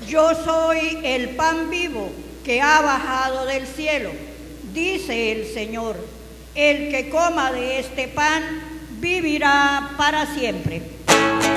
Yo soy el pan vivo que ha bajado del cielo, dice el Señor. El que coma de este pan vivirá para siempre.